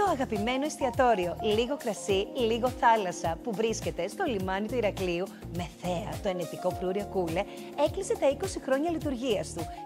αγαπημένο εστιατόριο «Λίγο κρασί, λίγο θάλασσα» που βρίσκεται στο λιμάνι του Ηρακλείου με θέα το ενετικό Φρούρια Κούλε έκλεισε τα 20 χρόνια λειτουργίας του